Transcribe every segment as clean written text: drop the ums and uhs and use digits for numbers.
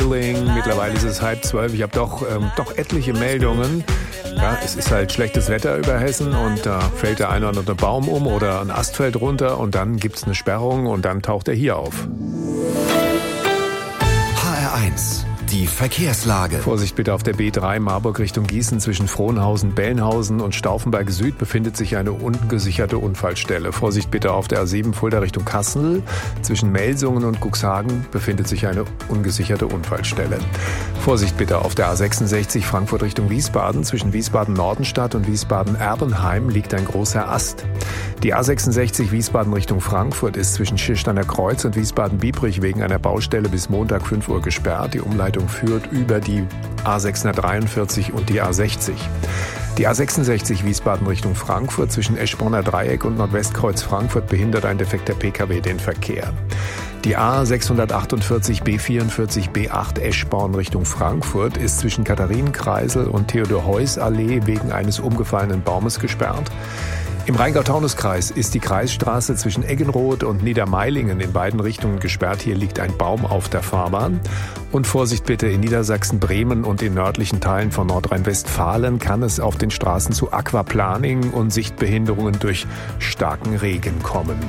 Feeling. Mittlerweile ist es 11:30. Ich habe doch etliche Meldungen. Ja, es ist halt schlechtes Wetter über Hessen und da fällt der eine oder andere Baum um oder ein Ast fällt runter und dann gibt's eine Sperrung und dann taucht er hier auf. HR1, die Verkehrslage. Vorsicht bitte auf der B3 Marburg Richtung Gießen zwischen Frohnhausen, Bellenhausen und Stauffenberg Süd befindet sich eine ungesicherte Unfallstelle. Vorsicht bitte auf der A7 Fulda Richtung Kassel. Zwischen Melsungen und Cuxhagen befindet sich eine ungesicherte Unfallstelle. Vorsicht bitte auf der A66 Frankfurt Richtung Wiesbaden. Zwischen Wiesbaden-Nordenstadt und Wiesbaden-Erbenheim liegt ein großer Ast. Die A66 Wiesbaden Richtung Frankfurt ist zwischen Schirsteiner Kreuz und Wiesbaden-Biebrich wegen einer Baustelle bis Montag 5 Uhr gesperrt. Die Umleitung führt über die A643 und die A60. Die A66 Wiesbaden Richtung Frankfurt zwischen Eschborner Dreieck und Nordwestkreuz Frankfurt behindert ein defekter Pkw den Verkehr. Die A648 B44 B8 Eschborn Richtung Frankfurt ist zwischen Katharinenkreisel und Theodor-Heuss-Allee wegen eines umgefallenen Baumes gesperrt. Im Rheingau-Taunus-Kreis ist die Kreisstraße zwischen Eggenroth und Niedermeilingen in beiden Richtungen gesperrt. Hier liegt ein Baum auf der Fahrbahn. Und Vorsicht bitte, in Niedersachsen, Bremen und in nördlichen Teilen von Nordrhein-Westfalen kann es auf den Straßen zu Aquaplaning und Sichtbehinderungen durch starken Regen kommen.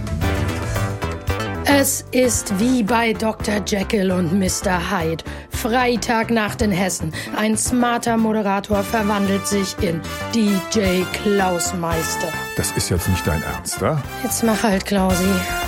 Es ist wie bei Dr. Jekyll und Mr. Hyde. Freitagnacht in Hessen. Ein smarter Moderator verwandelt sich in DJ Klausmeister. Das ist jetzt nicht dein Ernst, oder? Jetzt mach halt, Klausi.